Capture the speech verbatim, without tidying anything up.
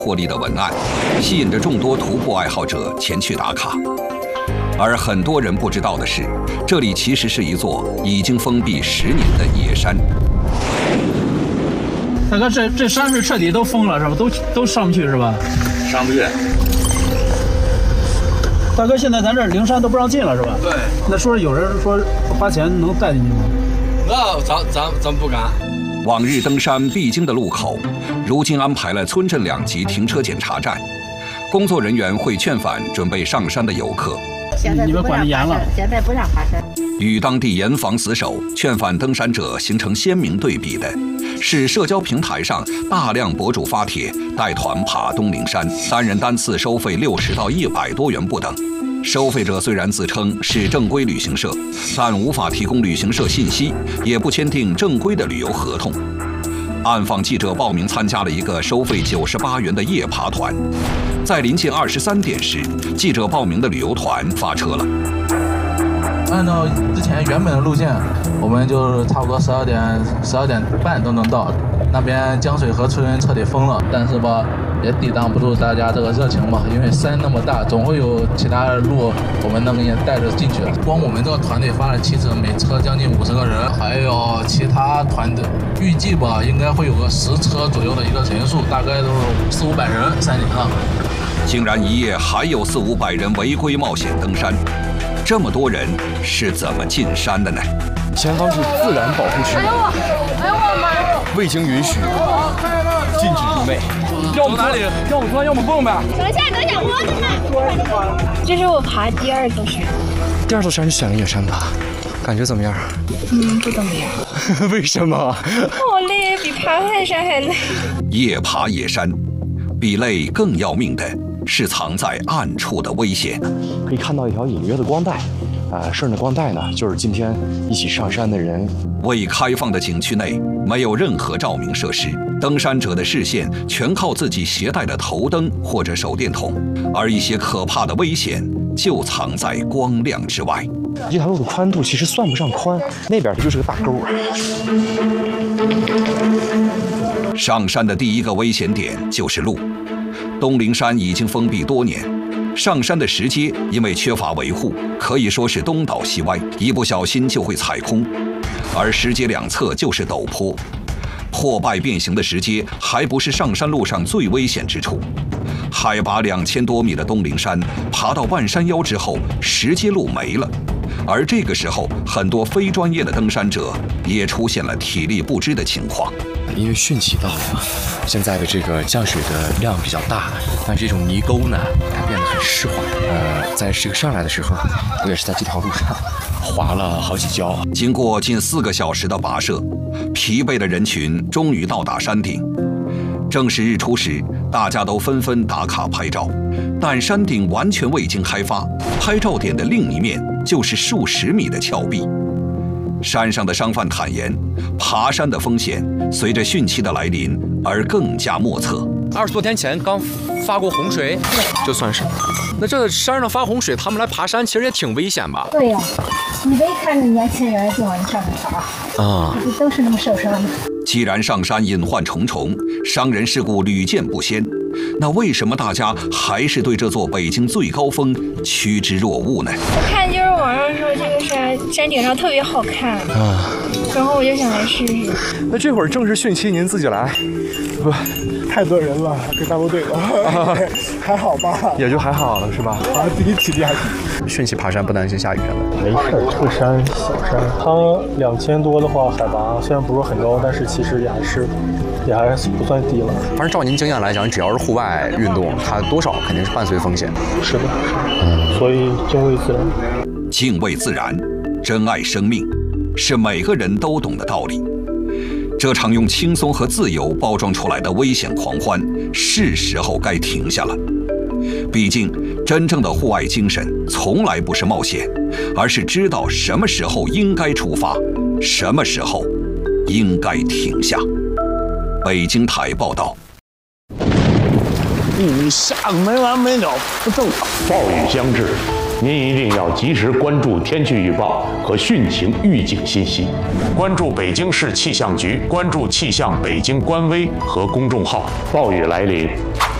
获利的文案，吸引着众多徒步爱好者前去打卡。而很多人不知道的是，这里其实是一座已经封闭十年的野山。 大哥，这这山是彻底都封了是吧？都都上不去是吧？ 上不去。 大哥，现在咱这灵山都不让进了是吧？ 对。 那说有人说花钱能带进去吗？ 那咱咱咱不敢。 往日登山必经的路口，如今安排了村镇两级停车检查站，工作人员会劝返准备上山的游客。 你们管得严了， 现在不让爬山。 与当地严防死守、劝返登山者形成鲜明对比的，是社交平台上大量博主发帖带团爬东陵山，单人单次收费六十到一百多元不等。收费者虽然自称是正规旅行社，但无法提供旅行社信息，也不签订正规的旅游合同。暗访记者报名参加了一个收费九十八元的夜爬团，在临近二十三点时，记者报名的旅游团发车了。 按照之前原本的路线，我们就差不多十二点、十二点半都能到。那边江水河村彻底封了，但是吧，也抵挡不住大家这个热情嘛。因为山那么大，总会有其他的路我们能给你带着进去。光我们这个团队发了七车，每车将近五十个人，还有其他团队，预计吧应该会有个十车左右的一个人数，大概都是四五百人山顶上。 竟然一夜还有四五百人违规冒险登山，这么多人是怎么进山的呢？ 前方是自然保护区， 哎呦我，哎呦我妈！ 未经允许，禁止入内。要么哪里？要么钻，要么蹦呗。 等一下，等一下，我的妈！这是我爬第二座山。 第二座山是选了野山吧？感觉怎么样？ 嗯，不怎么样。 为什么？ 好累，比爬泰山还累。 夜爬野山，比累更要命的是藏在暗处的危险。 可以看到一条隐约的光带。啊，顺着光带呢，就是今天一起上山的人。 未开放的景区内没有任何照明设施，登山者的视线全靠自己携带的头灯或者手电筒，而一些可怕的危险就藏在光亮之外。 这条路的宽度其实算不上宽，那边就是个大沟。 上山的第一个危险点就是路，东陵山已经封闭多年。上山的石阶因为缺乏维护，可以说是东倒西歪，一不小心就会踩空。而石阶两侧就是陡坡，破败变形的石阶还不是上山路上最危险之处。海拔两千多米的东陵山，爬到半山腰之后，石阶路没了。而这个时候，很多非专业的登山者也出现了体力不支的情况。 因为汛期到了，现在的这个降水的量比较大，但是这种泥沟呢，它变得很湿滑。呃，在这个上来的时候，我也是在这条路上滑了好几跤。 经过近四个小时的跋涉，疲惫的人群终于到达山顶。正是日出时，大家都纷纷打卡拍照，但山顶完全未经开发，拍照点的另一面就是数十米的峭壁。山上的商贩坦言，爬山的风险随着汛期的来临而更加莫测。 二十多天前刚发过洪水，这算什么？那这山上发洪水，他们来爬山其实也挺危险吧？ 对呀、啊，你别看那年轻人就往上面爬啊，都是那么受伤的。 既然上山隐患重重，伤人事故屡见不鲜，那为什么大家还是对这座北京最高峰趋之若鹜呢？ 我看就是网上说这个山山顶上特别好看啊，然后我就想来试试。 那这会儿正是汛期，您自己来，不？ 太多人了，跟大部队了，啊、还好吧？ 也就还好了，是吧？ 啊，第一体力还行。 汛期爬山不担心下雨了？ 没事，这个山小山，它两千多的话，海拔虽然不是很高，但是其实也还是也还是不算低了。 反正照您经验来讲，只要是户外运动，它多少肯定是伴随风险。 是的，嗯，所以敬畏自然。 敬畏自然，珍爱生命，是每个人都懂的道理。这场用轻松和自由包装出来的危险狂欢，是时候该停下了。毕竟，真正的户外精神从来不是冒险，而是知道什么时候应该出发，什么时候应该停下。北京台报道。 雨下个没完没了，不正常。暴雨将至，您一定要及时关注天气预报和汛情预警信息，关注北京市气象局，关注气象北京官微和公众号。暴雨来临，